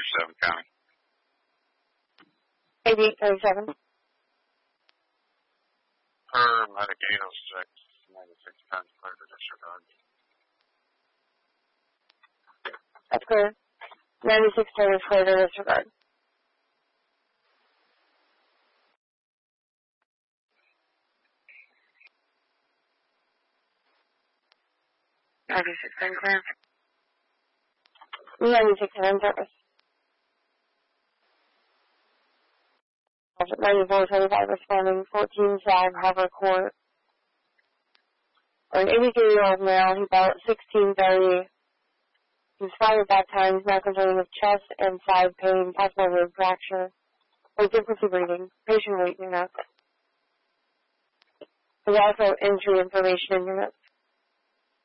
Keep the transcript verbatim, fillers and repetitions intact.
thirty-seven County. eighty-eight thirty-seven. Per Medic eight oh six, ninety-six ten, clear to disregard. That's clear. ninety-six ten is clear to disregard. ninety-six ten clear. ninety-six ten in service. ninety-four twenty-five responding, fourteen Sag Harbor Court. An eighty-three-year-old male, he bought sixteen thirty. He was five at that time. He's now complaining of chest and side pain, possible rib fracture, or difficulty breathing. Patient weight unit. There's also entry information in units.